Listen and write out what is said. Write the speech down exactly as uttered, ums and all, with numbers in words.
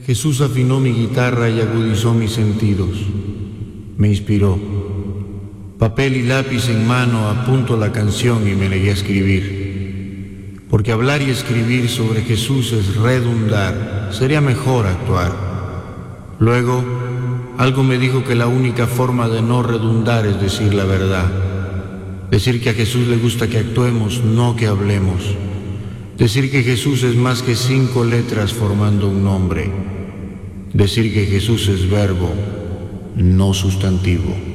Jesús afinó mi guitarra y agudizó mis sentidos. Me inspiró. Papel y lápiz en mano apunto la canción y me negué a escribir. Porque hablar y escribir sobre Jesús es redundar, sería mejor actuar. Luego, algo me dijo que la única forma de no redundar es decir la verdad. Decir que a Jesús le gusta que actuemos, no que hablemos. Decir que Jesús es más que cinco letras formando un nombre. Decir que Jesús es verbo, no sustantivo.